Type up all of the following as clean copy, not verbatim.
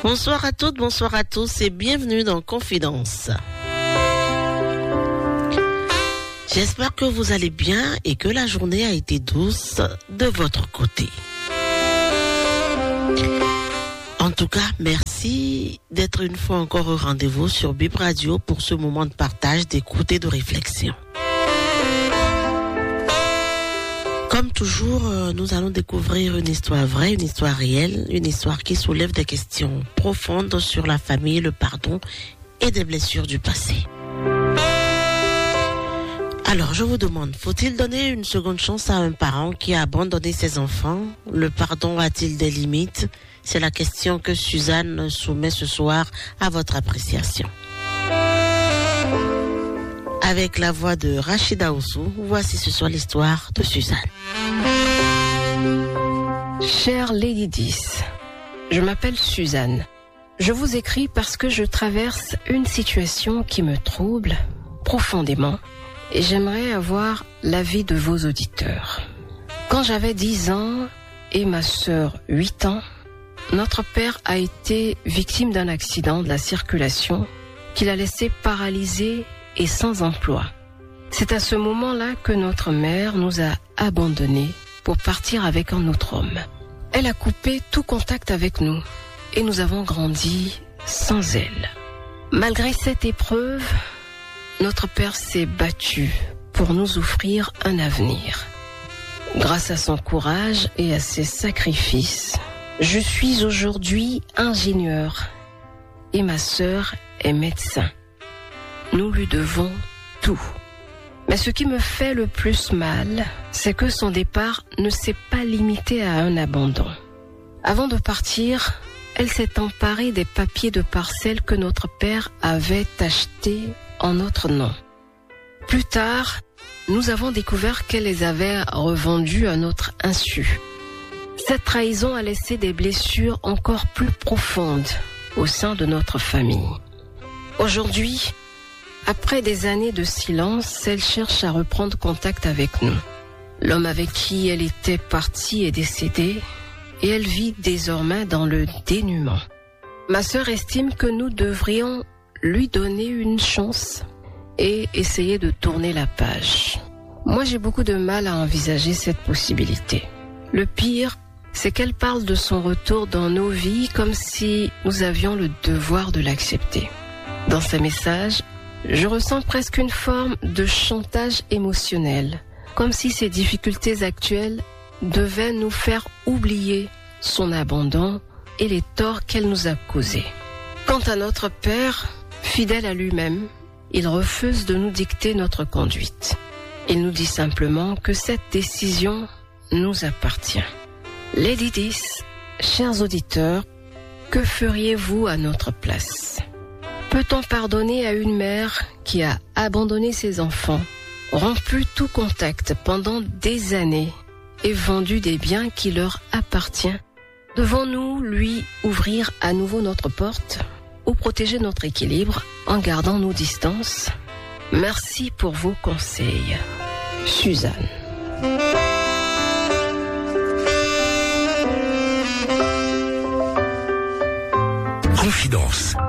Bonsoir à toutes, bonsoir à tous et bienvenue dans Confidence. J'espère que vous allez bien et que la journée a été douce de votre côté. En tout cas, merci d'être une fois encore au rendez-vous sur Bip Radio pour ce moment de partage, d'écoute et de réflexion. Comme toujours, nous allons découvrir une histoire vraie, une histoire réelle, une histoire qui soulève des questions profondes sur la famille, le pardon et des blessures du passé. Alors, je vous demande, faut-il donner une seconde chance à un parent qui a abandonné ses enfants? Le pardon a-t-il des limites? C'est la question que Suzanne soumet ce soir à votre appréciation. Avec la voix de Rachida Oussou, voici ce soir l'histoire de Suzanne. Chère Lady 10, je m'appelle Suzanne. Je vous écris parce que je traverse une situation qui me trouble profondément et j'aimerais avoir l'avis de vos auditeurs. Quand j'avais 10 ans et ma sœur 8 ans, notre père a été victime d'un accident de la circulation qui l'a laissé paralysé et sans emploi. C'est à ce moment-là que notre mère nous a abandonnés pour partir avec un autre homme. Elle a coupé tout contact avec nous et nous avons grandi sans elle. Malgré cette épreuve, notre père s'est battu pour nous offrir un avenir. Grâce à son courage et à ses sacrifices, je suis aujourd'hui ingénieur et ma sœur est médecin. Nous lui devons tout. Mais ce qui me fait le plus mal, c'est que son départ ne s'est pas limité à un abandon. Avant de partir, elle s'est emparée des papiers de parcelles que notre père avait achetés en notre nom. Plus tard, nous avons découvert qu'elle les avait revendus à notre insu. Cette trahison a laissé des blessures encore plus profondes au sein de notre famille. Aujourd'hui, après des années de silence, elle cherche à reprendre contact avec nous. L'homme avec qui elle était partie est décédé et elle vit désormais dans le dénuement. Ma sœur estime que nous devrions lui donner une chance et essayer de tourner la page. Moi, j'ai beaucoup de mal à envisager cette possibilité. Le pire, c'est qu'elle parle de son retour dans nos vies comme si nous avions le devoir de l'accepter. Dans ses messages, je ressens presque une forme de chantage émotionnel, comme si ces difficultés actuelles devaient nous faire oublier son abandon et les torts qu'elle nous a causés. Quant à notre père, fidèle à lui-même, il refuse de nous dicter notre conduite. Il nous dit simplement que cette décision nous appartient. Lady 10, chers auditeurs, que feriez-vous à notre place? Peut-on pardonner à une mère qui a abandonné ses enfants, rompu tout contact pendant des années et vendu des biens qui leur appartiennent? Devons-nous lui ouvrir à nouveau notre porte ou protéger notre équilibre en gardant nos distances? Merci pour vos conseils. Suzanne. Confidence.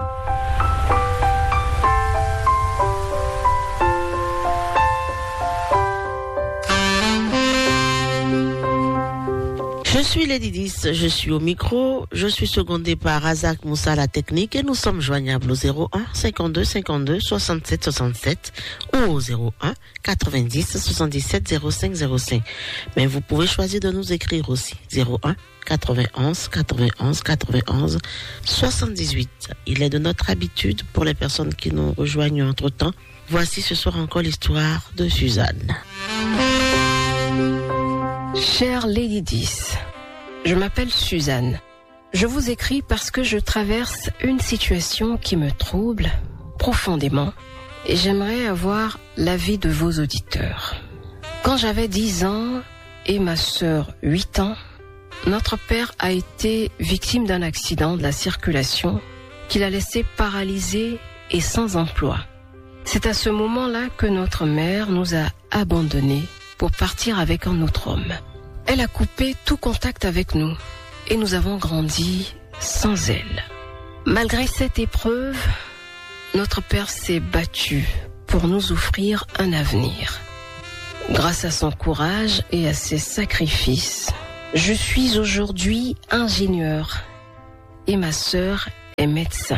Je suis Lady 10, je suis au micro, je suis secondée par Razak Moussa à la technique et nous sommes joignables au 01 52 52 67 67 ou au 01 90 77 05 05. Mais vous pouvez choisir de nous écrire aussi 01 91 91 91 78. Il est de notre habitude pour les personnes qui nous rejoignent entre-temps. Voici ce soir encore l'histoire de Suzanne. Chère Lady 10, je m'appelle Suzanne. Je vous écris parce que je traverse une situation qui me trouble profondément et j'aimerais avoir l'avis de vos auditeurs. Quand j'avais 10 ans et ma sœur 8 ans, notre père a été victime d'un accident de la circulation qui l'a laissé paralysé et sans emploi. C'est à ce moment-là que notre mère nous a abandonnés pour partir avec un autre homme. Elle a coupé tout contact avec nous et nous avons grandi sans elle. Malgré cette épreuve, notre Père s'est battu pour nous offrir un avenir. Grâce à son courage et à ses sacrifices, je suis aujourd'hui ingénieur et ma sœur est médecin.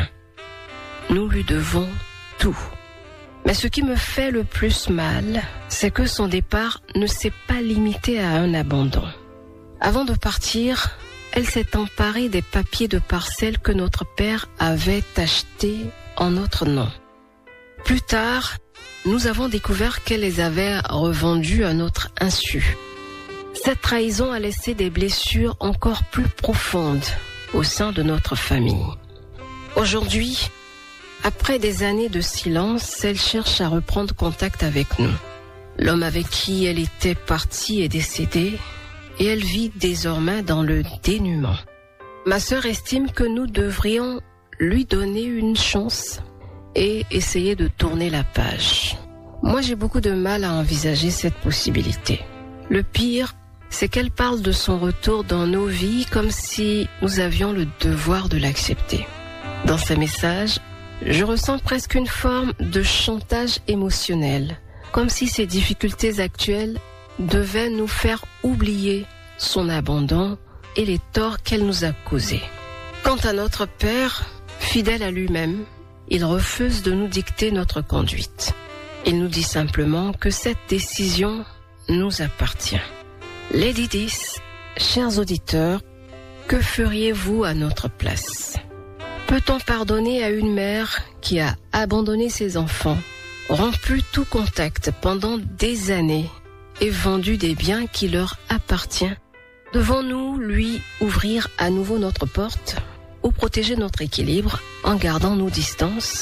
Nous lui devons tout. Mais ce qui me fait le plus mal, c'est que son départ ne s'est pas limité à un abandon. Avant de partir, elle s'est emparée des papiers de parcelles que notre père avait achetés en notre nom. Plus tard, nous avons découvert qu'elle les avait revendus à notre insu. Cette trahison a laissé des blessures encore plus profondes au sein de notre famille. Aujourd'hui, après des années de silence, elle cherche à reprendre contact avec nous. L'homme avec qui elle était partie est décédé et elle vit désormais dans le dénuement. Ma sœur estime que nous devrions lui donner une chance et essayer de tourner la page. Moi, j'ai beaucoup de mal à envisager cette possibilité. Le pire, c'est qu'elle parle de son retour dans nos vies comme si nous avions le devoir de l'accepter. Dans ses messages, je ressens presque une forme de chantage émotionnel, comme si ces difficultés actuelles devaient nous faire oublier son abandon et les torts qu'elle nous a causés. Quant à notre père, fidèle à lui-même, il refuse de nous dicter notre conduite. Il nous dit simplement que cette décision nous appartient. Lady 10, chers auditeurs, que feriez-vous à notre place? Peut-on pardonner à une mère qui a abandonné ses enfants, rompu tout contact pendant des années et vendu des biens qui leur appartiennent? Devons-nous lui ouvrir à nouveau notre porte ou protéger notre équilibre en gardant nos distances?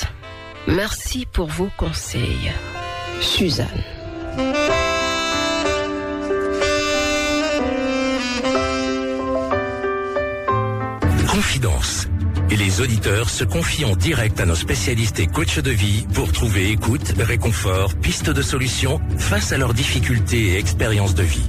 Merci pour vos conseils. Suzanne. Confidence. Et les auditeurs se confient en direct à nos spécialistes et coachs de vie pour trouver écoute, réconfort, pistes de solutions face à leurs difficultés et expériences de vie.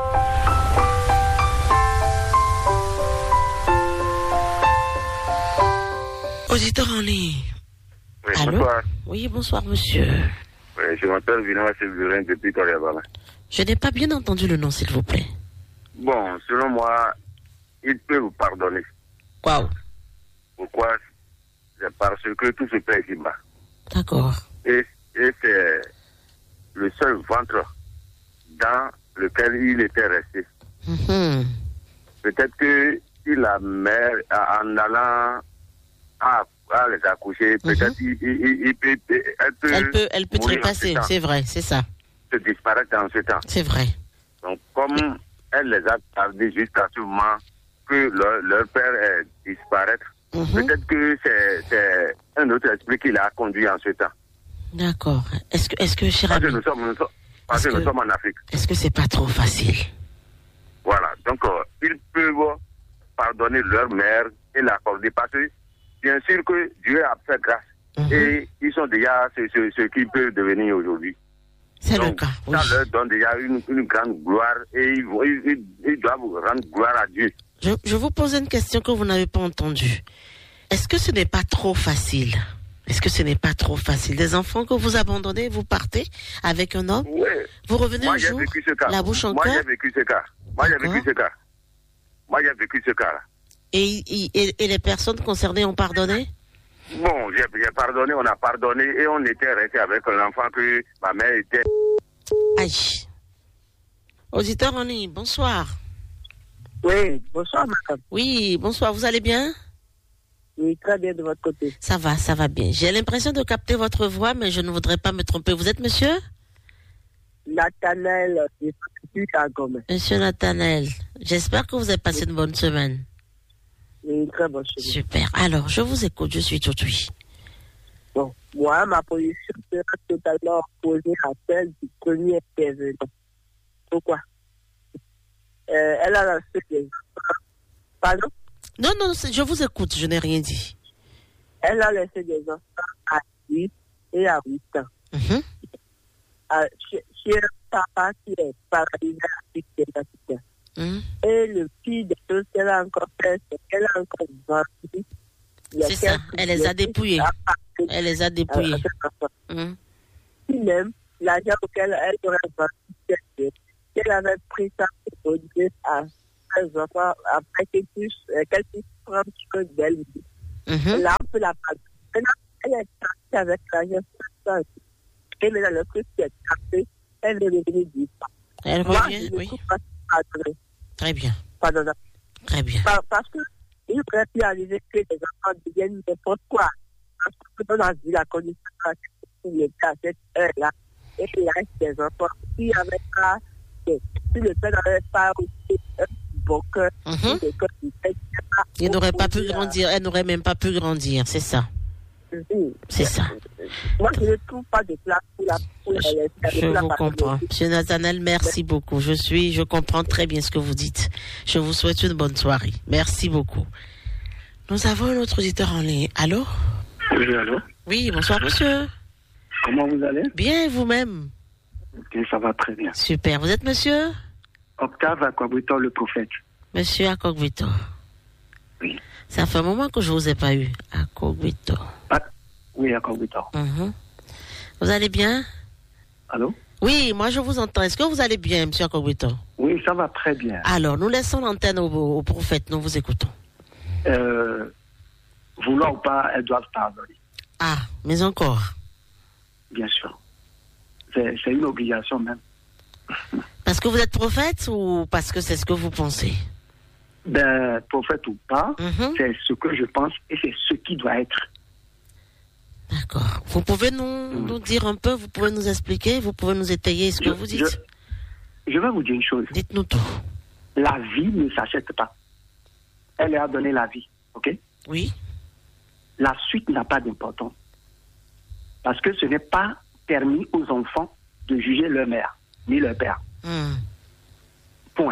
Auditeur en ligne. Oui, Allô? bonsoir. Oui, bonsoir, monsieur. Oui, je m'appelle Vinoa Séverin depuis Toriabala. Je n'ai pas bien entendu le nom, s'il vous plaît. Bon, selon moi, il peut vous pardonner. Waouh. Pourquoi? C'est parce que tout se paie ici-bas. D'accord. Et c'est le seul ventre dans lequel il était resté. Peut-être que si la mère, en allant à les accoucher, peut-être elle peut trépasser, c'est vrai, c'est ça. Se disparaître dans ce temps. C'est vrai. Donc, comme elle les a tardés jusqu'à ce moment que leur père est disparaître, peut-être que c'est un autre esprit qui l'a conduit en ce temps. D'accord. Est-ce que cher ami, Parce que nous sommes en Afrique. est-ce que c'est pas trop facile? Voilà. Donc, ils peuvent pardonner leur mère et l'accorder parce que, bien sûr que Dieu a fait grâce. Et ils sont déjà ce qu'ils peuvent devenir aujourd'hui. C'est donc, le cas, oui. Ça leur donne déjà une grande gloire et ils doivent rendre gloire à Dieu. Je vous pose une question que vous n'avez pas entendue. Est-ce que ce n'est pas trop facile? Est-ce que ce n'est pas trop facile? Des enfants que vous abandonnez, vous partez avec un homme, Oui. vous revenez Moi, un j'ai jour, vécu ce cas. la bouche en Moi, cœur, j'ai vécu ce cas. Moi, j'ai vécu ce cas-là. et les personnes concernées ont pardonné? Bon, j'ai pardonné, on a pardonné et on était resté avec l'enfant que ma mère était. Aïe. Auditeur en ligne, bonsoir. Oui, bonsoir, madame. Oui, bonsoir, vous allez bien? Oui, très bien de votre côté. Ça va bien. J'ai l'impression de capter votre voix, mais je ne voudrais pas me tromper. Vous êtes monsieur? Nathanaël, je suis à Gomez. Monsieur Nathanaël, j'espère que vous avez passé une bonne semaine. Une très bonne chose. Super. Alors, je vous écoute, je suis tout oui. Bon, moi, ma position sera totalement opposée à celle du premier intervenant. Pourquoi? Elle a lancé des enfants. Pardon? Non, je vous écoute, je n'ai rien dit. Elle a laissé des enfants à 8 et à 8 ans. Chez un papa qui est paralysé avec des accidents. Et le pire des choses qu'elle a encore fait, c'est qu'elle a encore vendu C'est ça, elle les a dépouillés. Elle les a dépouillés. Si même l'argent auquel elle aurait vendu, si elle avait pris ça pour donner à ses enfants après qu'elle puisse prendre soin d'elle. Là, on peut la prendre. Elle est partie avec l'argent. Et maintenant, le truc qui est cassé, elle est revenue du temps. Elle revient, oui. Très bien. Pardon. Très bien. Parce qu'il aurait pu arriver que les enfants deviennent n'importe quoi. Parce que dans la vie, la condition il était à cette heure-là. Et il reste des enfants. Si le père n'avait pas aussi un bon cœur, il n'aurait pas pu grandir. Elle n'aurait même pas pu grandir, c'est ça. C'est ça. Moi, je ne trouve pas de place pour la Je vous comprends. Monsieur Nathanaël, merci beaucoup. Je comprends très bien ce que vous dites. Je vous souhaite une bonne soirée. Merci beaucoup. Nous avons un autre auditeur en ligne. Allô? Oui, allô? Oui, bonsoir, monsieur. Comment vous allez? Bien, et vous-même? Ok, ça va très bien. Super. Vous êtes monsieur? Octave Akogwito, le prophète. Monsieur Akogwito. Oui. Ça fait un moment que je ne vous ai pas eu. Akogwito. Oui, Akogwito. Vous allez bien? Allô? Oui, moi je vous entends. Est-ce que vous allez bien, monsieur Akogwito? Oui, ça va très bien. Alors, nous laissons l'antenne au prophète. Nous vous écoutons. Vouloir ou pas, elles doivent pardonner. Ah, mais encore? Bien sûr. C'est une obligation même. Parce que vous êtes prophète ou parce que c'est ce que vous pensez? Ben, prophète ou pas, c'est ce que je pense et c'est ce qui doit être. D'accord. Vous pouvez nous dire un peu, vous pouvez nous expliquer, vous pouvez nous étayer ce que vous dites? Je vais vous dire une chose. Dites-nous tout. La vie ne s'achète pas. Elle a donné la vie, ok? Oui. La suite n'a pas d'importance. Parce que ce n'est pas permis aux enfants de juger leur mère, ni leur père. Point.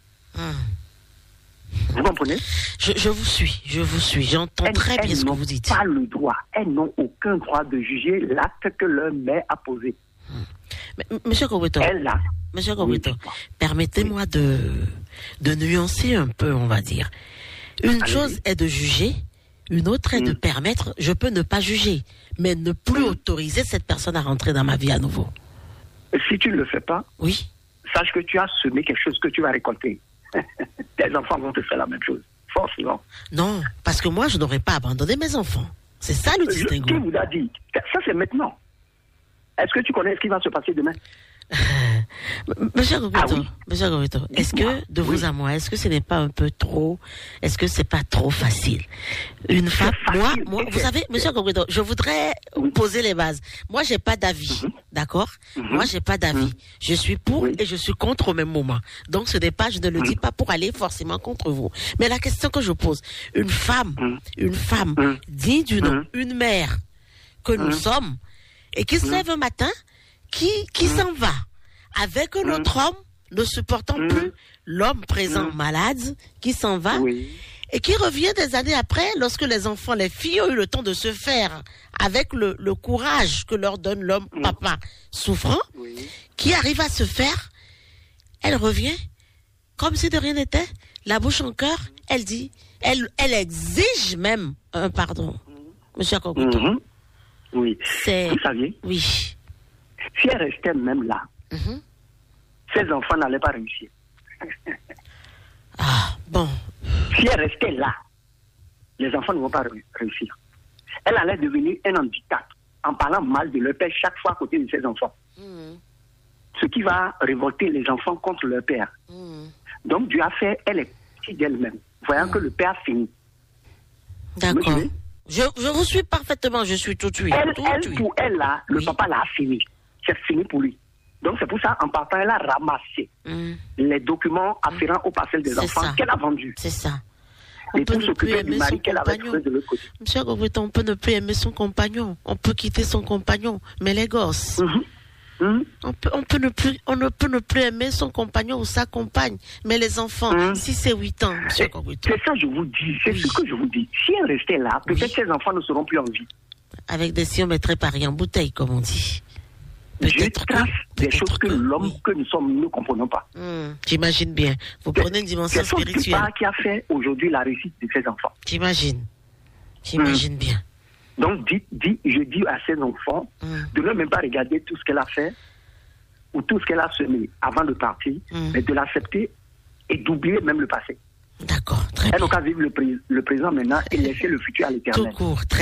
Vous comprenez? Je vous suis. J'entends très bien ce que vous dites. Elles n'ont pas le droit. Elles n'ont aucun droit de juger l'acte que leur mère a posé. Monsieur Akogwito, permettez-moi de nuancer un peu, on va dire. Une chose est de juger, une autre est de permettre. Je peux ne pas juger, mais ne plus autoriser cette personne à rentrer dans ma vie à nouveau. Si tu ne le fais pas, oui, sache que tu as semé quelque chose que tu vas récolter. Tes enfants vont te faire la même chose, forcément. Non, parce que moi, je n'aurais pas abandonné mes enfants. C'est ça le distinguo. Qui vous a dit? Ça, c'est maintenant. Est-ce que tu connais ce qui va se passer demain? Monsieur Akogwito, est-ce que, de vous à moi, est-ce que ce n'est pas un peu trop, est-ce que c'est pas trop facile? Une femme, moi, vous savez, monsieur Akogwito, je voudrais poser les bases. Moi, j'ai pas d'avis, d'accord? Moi, j'ai pas d'avis. Je suis pour et je suis contre au même moment. Donc, ce n'est pas, je ne le dis pas pour aller forcément contre vous. Mais la question que je pose, une femme digne du nom, une mère que nous sommes, et qui se lève un matin, qui s'en va avec un autre homme, ne supportant plus l'homme présent malade, qui s'en va, et qui revient des années après, lorsque les enfants, les filles ont eu le temps de se faire avec le courage que leur donne l'homme papa souffrant, qui arrive à se faire, elle revient, comme si de rien n'était, la bouche en cœur, elle dit, elle exige même un pardon. Monsieur Akogwito. Oui. Vous saviez? Oui. Si elle restait même là, ses enfants n'allaient pas réussir. Ah, bon. Si elle restait là, les enfants ne vont pas réussir. Elle allait devenir un handicap en parlant mal de leur père chaque fois à côté de ses enfants. Ce qui va révolter les enfants contre leur père. Donc Dieu a fait, elle est petite d'elle-même, voyant que le père finit. D'accord. Je vous suis parfaitement, je suis tout de suite. Pour elle, là, le papa l'a fini. C'est fini pour lui. Donc c'est pour ça, en partant, elle a ramassé les documents afférents aux parcelles des enfants qu'elle a vendus. C'est ça. Et pour s'occuper du mari qu'elle avait trouvé de l'autre côté. Monsieur Akogwito, on peut ne plus aimer son compagnon. On peut quitter son compagnon. Mais les gosses, on ne peut ne plus aimer son compagnon ou sa compagne. Mais les enfants, 6 et 8 ans, monsieur Akogwito. C'est ça que je vous dis. C'est ce que je vous dis. Si elle restait là, peut-être ses enfants ne seront plus en vie. Avec des si on mettrait Paris en bouteille, comme on dit. Dieu trace des choses que l'homme que nous sommes, nous ne comprenons pas. J'imagine bien. Vous prenez une dimension spirituelle. C'est son qui a fait aujourd'hui la réussite de ses enfants. J'imagine. J'imagine bien. Donc, je dis à ces enfants de ne même pas regarder tout ce qu'elle a fait ou tout ce qu'elle a semé avant de partir, mais de l'accepter et d'oublier même le passé. D'accord, très bien. Elle n'a qu'à vivre le présent maintenant et laisser le futur à l'éternel. Tout court, très